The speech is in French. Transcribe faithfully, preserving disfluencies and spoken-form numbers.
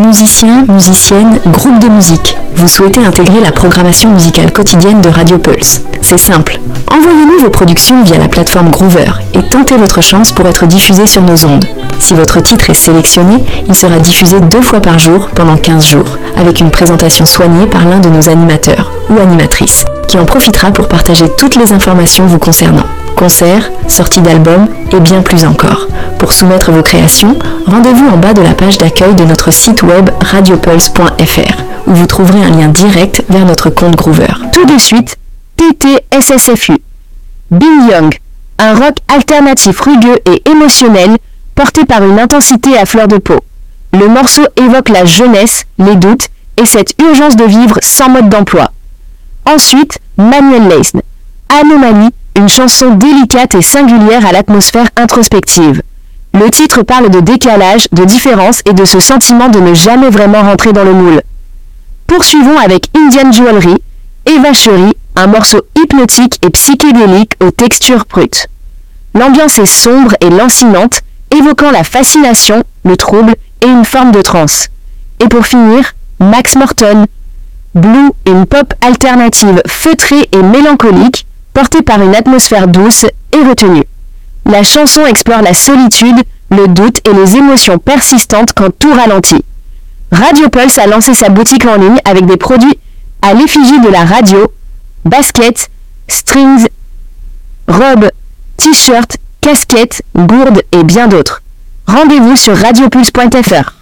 Musiciens, musiciennes, groupes de musique, vous souhaitez intégrer la programmation musicale quotidienne de Radio Pulse. C'est simple. Envoyez-nous vos productions via la plateforme Groover et tentez votre chance pour être diffusé sur nos ondes. Si votre titre est sélectionné, il sera diffusé deux fois par jour pendant quinze jours, avec une présentation soignée par l'un de nos animateurs ou animatrices, qui en profitera pour partager toutes les informations vous concernant. Concerts, sorties d'albums et bien plus encore. Pour soumettre vos créations, rendez-vous en bas de la page d'accueil de notre site web radiopulse point f r, où vous trouverez un lien direct vers notre compte Groover. Tout de suite, T T S S F U. Bill Young, un rock alternatif rugueux et émotionnel, porté par une intensité à fleur de peau. Le morceau évoque la jeunesse, les doutes et cette urgence de vivre sans mode d'emploi. Ensuite, Manuel Leisne, Anomalie, une chanson délicate et singulière à l'atmosphère introspective. Le titre parle de décalage, de différence et de ce sentiment de ne jamais vraiment rentrer dans le moule. Poursuivons avec Indian Jewelry, Eva Cherie, un morceau hypnotique et psychédélique aux textures brutes. L'ambiance est sombre et lancinante, évoquant la fascination, le trouble et une forme de transe. Et pour finir, Max Morton, Blue, une pop alternative feutrée et mélancolique, portée par une atmosphère douce et retenue. La chanson explore la solitude, le doute et les émotions persistantes quand tout ralentit. Radio Pulse a lancé sa boutique en ligne avec des produits à l'effigie de la radio, baskets, strings, robes, t-shirts, casquettes, gourdes et bien d'autres. Rendez-vous sur radiopulse point f r.